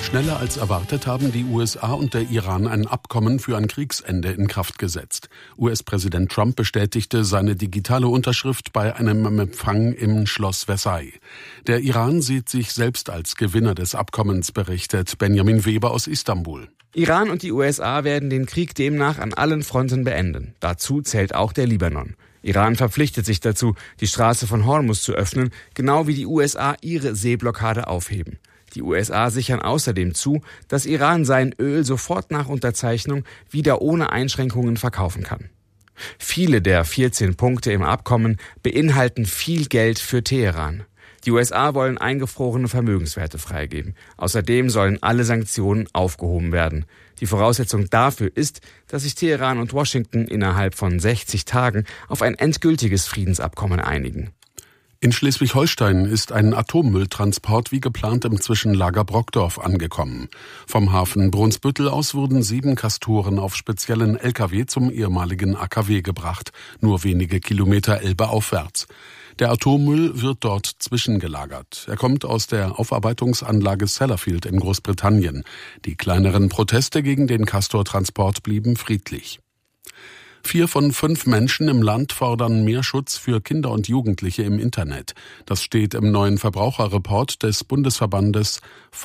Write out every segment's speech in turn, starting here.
Schneller als erwartet haben die USA und der Iran ein Abkommen für ein Kriegsende in Kraft gesetzt. US-Präsident Trump bestätigte seine digitale Unterschrift bei einem Empfang im Schloss Versailles. Der Iran sieht sich selbst als Gewinner des Abkommens, berichtet Benjamin Weber aus Istanbul. Iran und die USA werden den Krieg demnach an allen Fronten beenden. Dazu zählt auch der Libanon. Iran verpflichtet sich dazu, die Straße von Hormuz zu öffnen, genau wie die USA ihre Seeblockade aufheben. Die USA sichern außerdem zu, dass Iran sein Öl sofort nach Unterzeichnung wieder ohne Einschränkungen verkaufen kann. Viele der 14 Punkte im Abkommen beinhalten viel Geld für Teheran. Die USA wollen eingefrorene Vermögenswerte freigeben. Außerdem sollen alle Sanktionen aufgehoben werden. Die Voraussetzung dafür ist, dass sich Teheran und Washington innerhalb von 60 Tagen auf ein endgültiges Friedensabkommen einigen. In Schleswig-Holstein ist ein Atommülltransport wie geplant im Zwischenlager Brockdorf angekommen. Vom Hafen Brunsbüttel aus wurden 7 Castoren auf speziellen Lkw zum ehemaligen AKW gebracht, nur wenige Kilometer Elbe aufwärts. Der Atommüll wird dort zwischengelagert. Er kommt aus der Aufarbeitungsanlage Sellafield in Großbritannien. Die kleineren Proteste gegen den Castor-Transport blieben friedlich. 4 von 5 Menschen im Land fordern mehr Schutz für Kinder und Jugendliche im Internet. Das steht im neuen Verbraucherreport des Bundesverbandes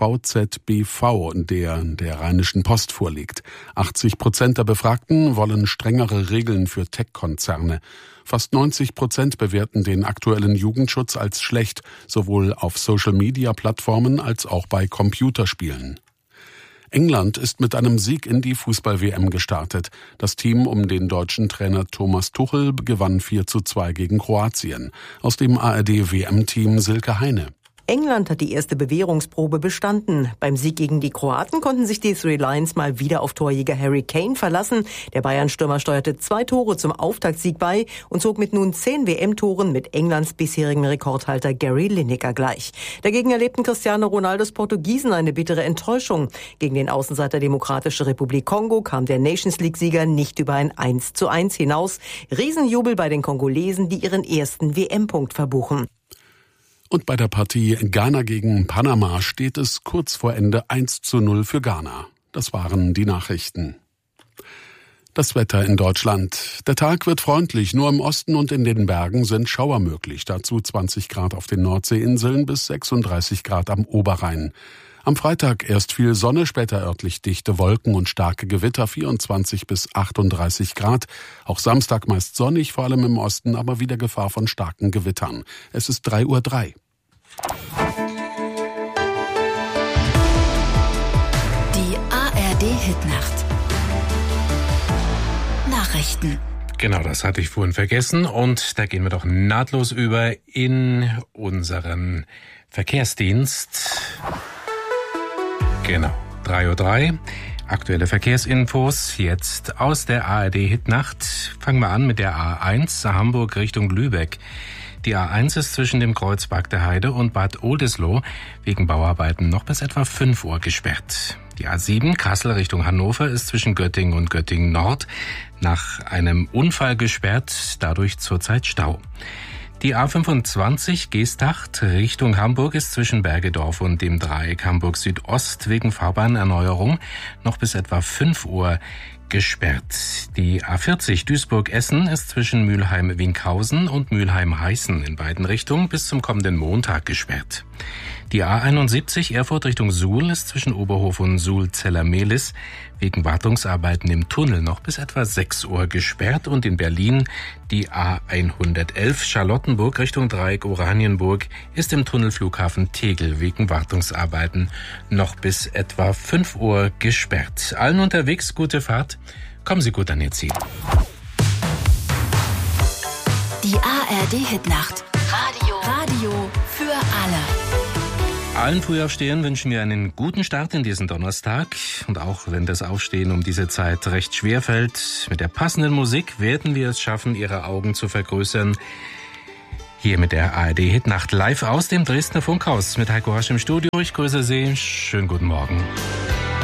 VZBV, der Rheinischen Post vorliegt. 80% der Befragten wollen strengere Regeln für Tech-Konzerne. Fast 90% bewerten den aktuellen Jugendschutz als schlecht, sowohl auf Social-Media-Plattformen als auch bei Computerspielen. England ist mit einem Sieg in die Fußball-WM gestartet. Das Team um den deutschen Trainer Thomas Tuchel gewann 4:2 gegen Kroatien. Aus dem ARD-WM-Team Silke Heine. England hat die erste Bewährungsprobe bestanden. Beim Sieg gegen die Kroaten konnten sich die Three Lions mal wieder auf Torjäger Harry Kane verlassen. Der Bayern-Stürmer steuerte 2 Tore zum Auftaktsieg bei und zog mit nun 10 WM-Toren mit Englands bisherigen Rekordhalter Gary Lineker gleich. Dagegen erlebten Cristiano Ronaldos Portugiesen eine bittere Enttäuschung. Gegen den Außenseiter Demokratische Republik Kongo kam der Nations-League-Sieger nicht über ein 1:1 hinaus. Riesenjubel bei den Kongolesen, die ihren ersten WM-Punkt verbuchen. Und bei der Partie Ghana gegen Panama steht es kurz vor Ende 1:0 für Ghana. Das waren die Nachrichten. Das Wetter in Deutschland. Der Tag wird freundlich, nur im Osten und in den Bergen sind Schauer möglich. Dazu 20 Grad auf den Nordseeinseln bis 36 Grad am Oberrhein. Am Freitag erst viel Sonne, später örtlich dichte Wolken und starke Gewitter, 24 bis 38 Grad. Auch Samstag meist sonnig, vor allem im Osten, aber wieder Gefahr von starken Gewittern. Es ist 3:03 Uhr. Die ARD-Hitnacht. Nachrichten. Genau, das hatte ich vorhin vergessen. Und da gehen wir doch nahtlos über in unseren Verkehrsdienst. Genau, 3:03 Uhr. Aktuelle Verkehrsinfos jetzt aus der ARD-Hitnacht. Fangen wir an mit der A1 Hamburg Richtung Lübeck. Die A1 ist zwischen dem Kreuz Bagdeheide und Bad Oldesloe wegen Bauarbeiten noch bis etwa 5 Uhr gesperrt. Die A7 Kassel Richtung Hannover ist zwischen Göttingen und Göttingen Nord nach einem Unfall gesperrt, dadurch zurzeit Stau. Die A25 Geesthacht Richtung Hamburg ist zwischen Bergedorf und dem Dreieck Hamburg Südost wegen Fahrbahnerneuerung noch bis etwa 5 Uhr gesperrt. Die A40 Duisburg-Essen ist zwischen Mülheim-Winkhausen und Mülheim-Heißen in beiden Richtungen bis zum kommenden Montag gesperrt. Die A71 Erfurt Richtung Suhl ist zwischen Oberhof und Suhl-Zeller-Mehlis wegen Wartungsarbeiten im Tunnel noch bis etwa 6 Uhr gesperrt und in Berlin die A111 Charlottenburg Richtung Dreieck Oranienburg ist im Tunnelflughafen Tegel wegen Wartungsarbeiten noch bis etwa 5 Uhr gesperrt. Allen unterwegs gute Fahrt, kommen Sie gut an Ihr Ziel. Die ARD-Hitnacht. Radio für alle. Allen Frühaufstehern wünschen wir einen guten Start in diesen Donnerstag. Und auch wenn das Aufstehen um diese Zeit recht schwer fällt, mit der passenden Musik werden wir es schaffen, Ihre Augen zu vergrößern. Hier mit der ARD-Hitnacht live aus dem Dresdner Funkhaus mit Heiko Rasch im Studio. Ich grüße Sie. Schönen guten Morgen.